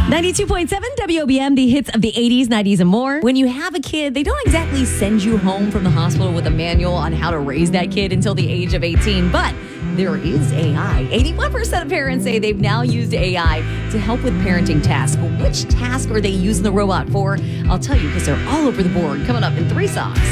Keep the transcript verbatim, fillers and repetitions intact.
ninety-two point seven W O B M, the hits of the eighties, nineties, and more. When you have a kid, they don't exactly send you home from the hospital with a manual on how to raise that kid until the age of eighteen. But there is A I. eighty-one percent of parents say they've now used A I to help with parenting tasks. But which task are they using the robot for? I'll tell you because they're all over the board. Coming up in three songs.